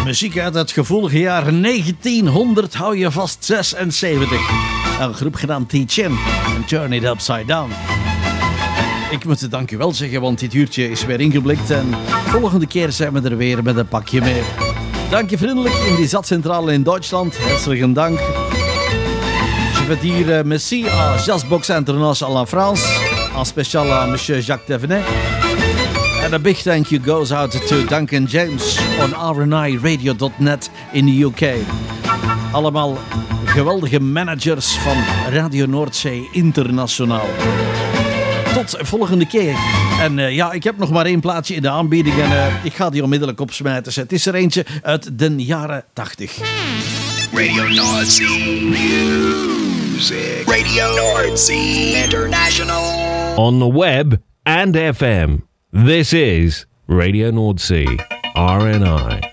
Muziek uit het gevoelige jaar 1900, hou je vast, 76. Een groep genaamd T-Chin en Turn It Upside Down. Ik moet het dankjewel zeggen, want dit uurtje is weer ingeblikt en volgende keer zijn we er weer met een pakje meer. Dank je vriendelijk in die zatcentrale in Duitsland. Herzlichen Dank. Je veux dire merci à Jazzbox International en France, en speciaal à monsieur Jacques Devenet. And a big thank you goes out to Duncan James on rniradio.net in the UK. Allemaal geweldige managers van Radio Noordzee Internationaal. Tot volgende keer. En ik heb nog maar 1 plaatsje in de aanbieding en ik ga die onmiddellijk opsmijten. Het is er eentje uit de jaren 80. Radio Noordzee Music. Radio Noordzee International. On the web and FM. This is Radio Noordzee, RNI.